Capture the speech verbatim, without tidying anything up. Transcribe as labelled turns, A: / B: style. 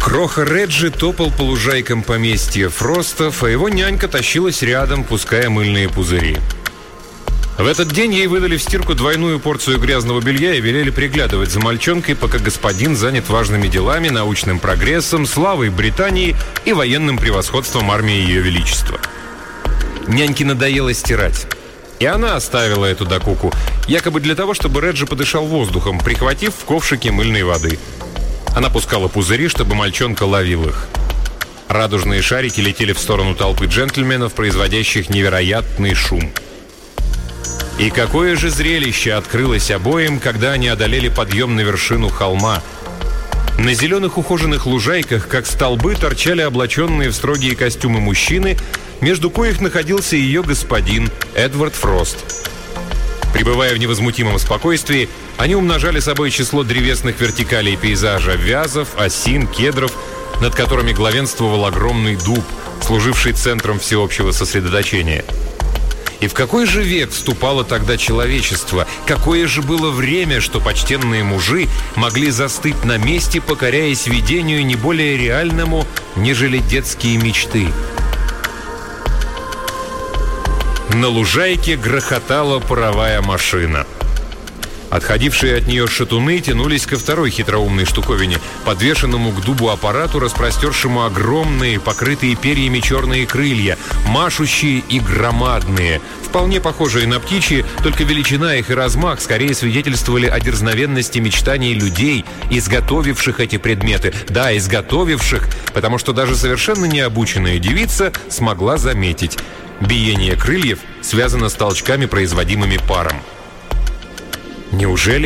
A: Кроха Реджи топал по лужайкам поместья Фростов, а его нянька тащилась рядом, пуская мыльные пузыри. В этот день ей выдали в стирку двойную порцию грязного белья и велели приглядывать за мальчонкой, пока господин занят важными делами, научным прогрессом, славой Британии и военным превосходством армии Ее Величества. Няньке надоело стирать, и она оставила эту докуку, якобы для того, чтобы Реджи подышал воздухом, прихватив в ковшике мыльной воды. Она пускала пузыри, чтобы мальчонка ловил их. Радужные шарики летели в сторону толпы джентльменов, производящих невероятный шум. И какое же зрелище открылось обоим, когда они одолели подъем на вершину холма. На зеленых ухоженных лужайках, как столбы, торчали облаченные в строгие костюмы мужчины, между коих находился ее господин Эдвард Фрост. Пребывая в невозмутимом спокойствии, они умножали собой число древесных вертикалей пейзажа: вязов, осин, кедров, над которыми главенствовал огромный дуб, служивший центром всеобщего сосредоточения. И в какой же век вступало тогда человечество? Какое же было время, что почтенные мужи могли застыть на месте, покоряясь видению не более реальному, нежели детские мечты? На лужайке грохотала паровая машина. Отходившие от нее шатуны тянулись ко второй хитроумной штуковине, подвешенному к дубу аппарату, распростершему огромные, покрытые перьями черные крылья, машущие и громадные, вполне похожие на птичьи, только величина их и размах скорее свидетельствовали о дерзновенности мечтаний людей, изготовивших эти предметы. Да, изготовивших, потому что даже совершенно необученная девица смогла заметить: биение крыльев связано с толчками, производимыми паром. Неужели